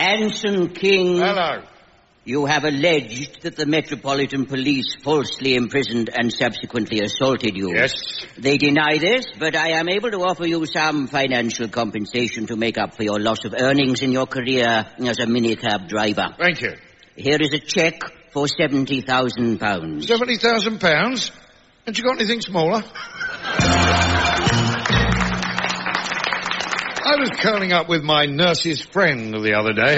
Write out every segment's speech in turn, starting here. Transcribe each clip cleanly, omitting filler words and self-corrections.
Anson King. Hello. You have alleged that the Metropolitan Police falsely imprisoned and subsequently assaulted you. Yes. They deny this, but I am able to offer you some financial compensation to make up for your loss of earnings in your career as a minicab driver. Thank you. Here is a cheque for £70,000. £70,000? Haven't you got anything smaller? I was curling up with my nurse's friend the other day.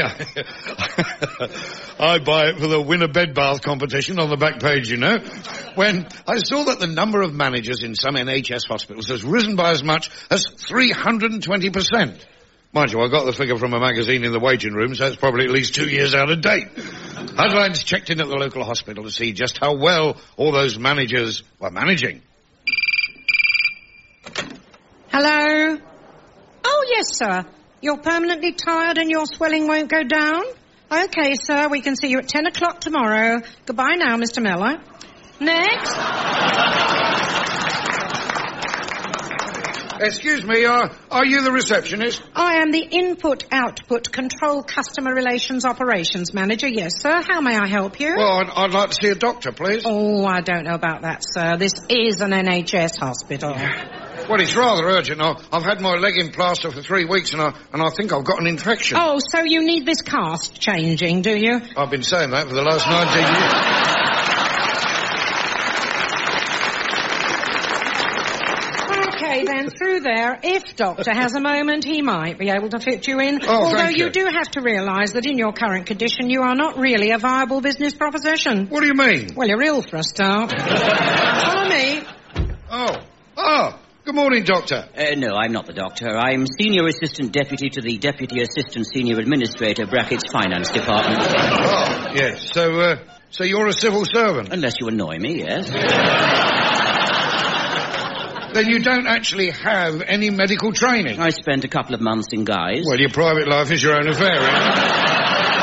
I buy it for the Win a Bed Bath competition on the back page, you know, when I saw that the number of managers in some NHS hospitals has risen by as much as 320%. Mind you, I got the figure from a magazine in the waiting room, so it's probably at least 2 years out of date. Headlines checked in at the local hospital to see just how well all those managers were managing. Hello? Oh, yes, sir. You're permanently tired and your swelling won't go down? OK, sir, we can see you at 10 o'clock tomorrow. Goodbye now, Mr. Miller. Next. Excuse me, are you the receptionist? I am the Input-Output Control Customer Relations Operations Manager. Yes, sir. How may I help you? Well, I'd like to see a doctor, please. Oh, I don't know about that, sir. This is an NHS hospital. Well, it's rather urgent. I've had my leg in plaster for 3 weeks and I think I've got an infection. Oh, so you need this cast changing, do you? I've been saying that for the last 19 years. OK, then, through there, if Doctor has a moment, he might be able to fit you in. Oh, although thank you. You do have to realise that in your current condition, you are not really a viable business proposition. What do you mean? Well, you're ill for a start. Follow me. Oh. Good morning, Doctor. No, I'm not the doctor. I'm Senior Assistant Deputy to the Deputy Assistant Senior Administrator, brackets Finance Department. Oh, yes. So you're a civil servant? Unless you annoy me, yes. Then you don't actually have any medical training? I spent a couple of months in Guy's. Well, your private life is your own affair, isn't it?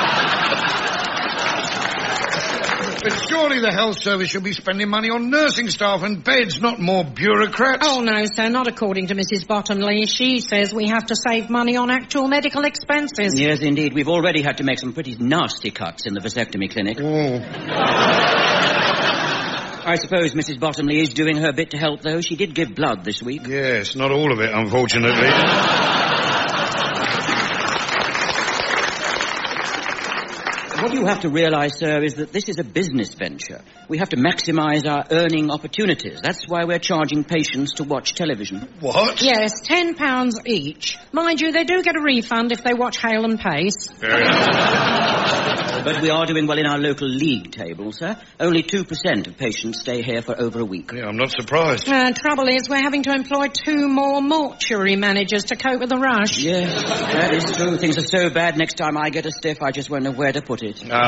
But surely the health service should be spending money on nursing staff and beds, not more bureaucrats. Oh, no, sir, not according to Mrs. Bottomley. She says we have to save money on actual medical expenses. Yes, indeed. We've already had to make some pretty nasty cuts in the vasectomy clinic. Oh. I suppose Mrs. Bottomley is doing her bit to help, though. She did give blood this week. Yes, not all of it, unfortunately. What you have to realise, sir, is that this is a business venture. We have to maximise our earning opportunities. That's why we're charging patients to watch television. What? Yes, £10 each. Mind you, they do get a refund if they watch Hale and Pace. But we are doing well in our local league table, sir. Only 2% of patients stay here for over a week. Yeah, I'm not surprised. Trouble is, we're having to employ 2 more mortuary managers to cope with the rush. Yes, that is true. Things are so bad, next time I get a stiff, I just won't know where to put it. You've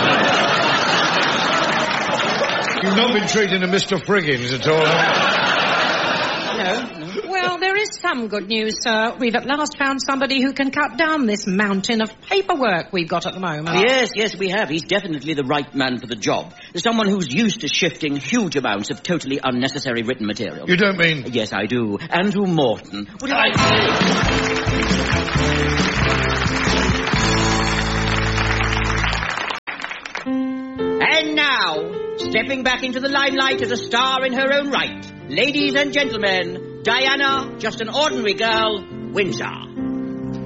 not been treating a Mr. Friggins at all, have you? No. Well, there is some good news, sir. We've at last found somebody who can cut down this mountain of paperwork we've got at the moment. Yes, we have. He's definitely the right man for the job. Someone who's used to shifting huge amounts of totally unnecessary written material. You don't mean... Yes, I do. Andrew Morton. Would I... And now, stepping back into the limelight as a star in her own right, ladies and gentlemen, Diana, just an ordinary girl, Windsor.